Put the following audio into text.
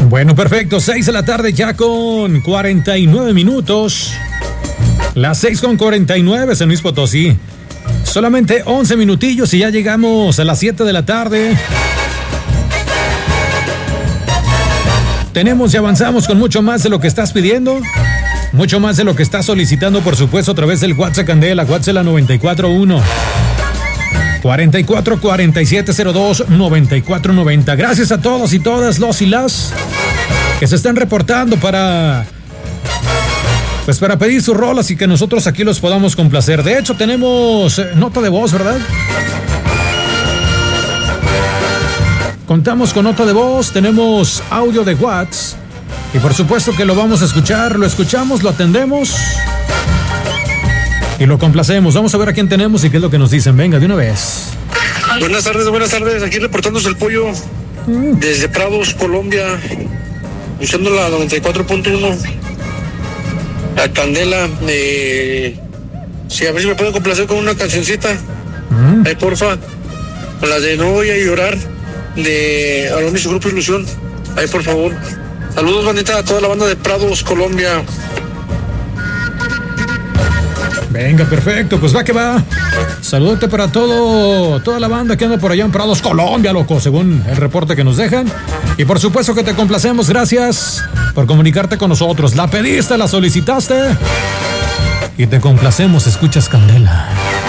Bueno, perfecto. 6 de la tarde ya con 49 minutos. Las 6 con 49, San Luis Potosí. Solamente 11 minutillos y ya llegamos a las 7 de la tarde. Tenemos y avanzamos con mucho más de lo que estás pidiendo. Mucho más de lo que estás solicitando, por supuesto, a través del WhatsApp Candela, WhatsApp 941 44 47 02 94 90. Gracias a todos y todas los y las que se están reportando para pedir sus rolas y que nosotros aquí los podamos complacer. De hecho, tenemos nota de voz, ¿verdad? Contamos con nota de voz, tenemos audio de WhatsApp y por supuesto que lo vamos a escuchar, lo escuchamos, lo atendemos y lo complacemos. Vamos a ver a quién tenemos y qué es lo que nos dicen. Venga, de una vez. Buenas tardes. Aquí reportándose el pollo desde Prados, Colombia, usando la 94.1, la Candela. Sí, a ver si me pueden complacer con una cancioncita. Ahí, porfa. Con la de No Voy a Llorar, de Aaron y su grupo Ilusión. Ahí, por favor. Saludos, bandita, a toda la banda de Prados, Colombia. Venga, perfecto, pues va que va. Saludote para toda la banda que anda por allá en Prados, Colombia, loco, según el reporte que nos dejan. Y por supuesto que te complacemos, gracias por comunicarte con nosotros. La pediste, la solicitaste y te complacemos, escuchas Candela.